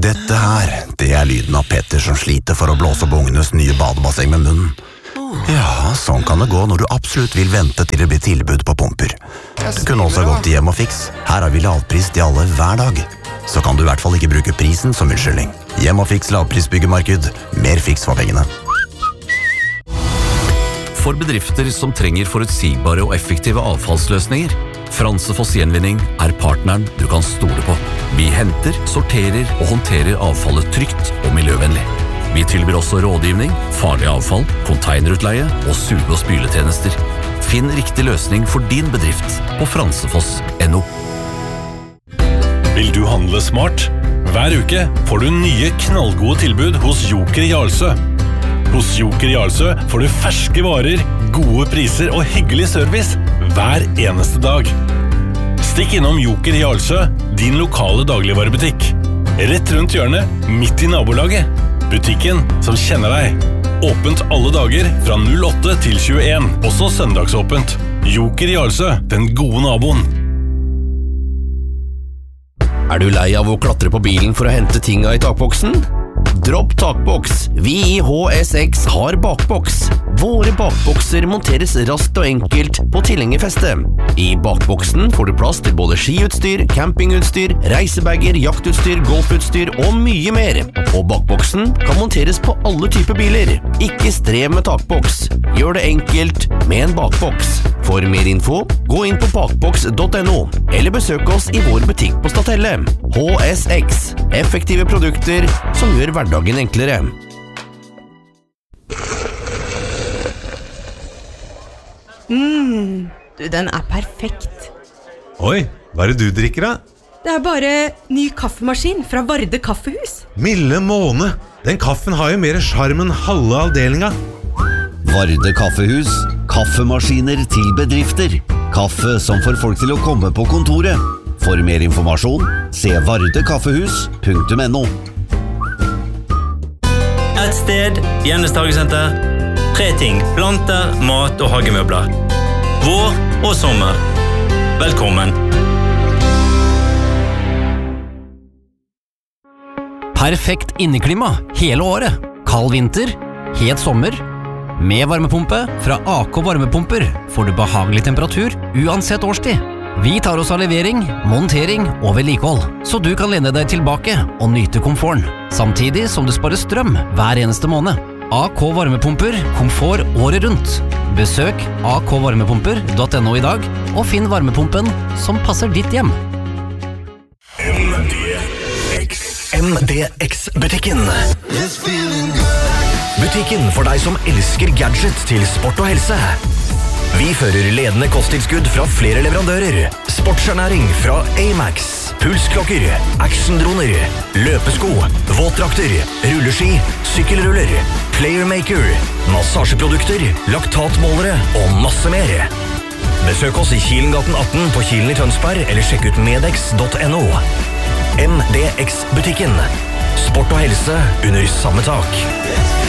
Dette her, det lyden av Petter som sliter for å blåse opp ungenes nye badebasseng med munnen. Ja, sånn kan det gå når du absolutt vil vente til det blir tilbud på pumper. Du kunne også gått til Hjem og Fiks. Her har vi lavpris til alle hver dag. Så kan du i hvert fall ikke bruke prisen som unnskyldning. Hjem og Fiks lavprisbyggemarked. Mer fiks for pengene. For bedrifter som trenger forutsigbare og effektive avfallsløsninger, Fransefoss Gjenvinning er partneren du kan stole på. Vi henter, sorterer og håndterer avfallet trygt og miljøvennlig. Vi tilbyr også rådgivning, farlig avfall, containerutleie og suge- og spyletjenester. Finn riktig løsning for din bedrift på fransefoss.no. Vil du handle smart? Hver uke får du nye knallgode tilbud hos Joker Jarlsø. Hos Joker Jarlsø får du ferske varer, gode priser og hyggelig service hver eneste dag. Stikk innom Joker Jarlsø, din lokale dagligvarebutikk. Rett rundt hjørnet, midt i nabolaget. Butikken som kjenner deg. Åpent alle dager fra 08 til 21, også søndagsåpent. Joker Jarlsø, den gode naboen. Er du lei av å klatre på bilen for å hente tinga i takboksen? Dropp takboks. Vi i HSX har bakboks. Våre bakbokser monteres raskt og enkelt på tilhengerfestet. I bakboksen får du plass til både skiutstyr, campingutstyr, reisebager, jaktutstyr, golfutstyr og mye mer. Og bakboksen kan monteres på alle typer biler. Ikke strev med takboks. Gjør det enkelt med en bakboks. For mer info, gå inn på bakboks.no, eller besøk oss i vår butikk på Statelle. HSX. Effektive produkter som gjør hverdagen enklere. Du, den er perfekt. Oi, hva er det du drikker da? Det er bare ny kaffemaskin fra Varde Kaffehus. Milde måne, den kaffen har jo mer charm enn halve avdelinga. Varde Kaffehus. Kaffemaskiner til bedrifter. Kaffe som får folk til å komme på kontoret. For mer informasjon, se vardekaffehus.no. Et sted, Gjennes Hagesenter. 3 ting, planter, mat og hagemøbler. Vår og sommer. Velkommen. Perfekt inneklima hele året. Kald vinter, het sommer. Med varmepumpe fra AK Varmepumper får du behagelig temperatur uansett årstid. Vi tar oss av levering, montering og vedlikehold, så du kan lene deg tilbake og nyte komforten, samtidig som du sparer strøm hver eneste måned. AK Varmepumper, komfort året rundt. Besøk akvarmepumper.no i dag, og finn varmepumpen som passer ditt hjem. MDX-butikken. Butikken for deg som elsker gadget til sport og helse. Vi fører ledende kosttilskudd fra flere leverandører. Sportsernæring fra Amax. Pulsklokker, actiondroner, løpesko, våtdrakter, rulleski, sykkelruller, playermaker, massasjeprodukter, laktatmålere og masse mer. Besøk oss i Kilengaten 18 på Kilen i Tønsberg, eller sjekk ut medex.no. MDX-butikken. Sport og helse under samme tak.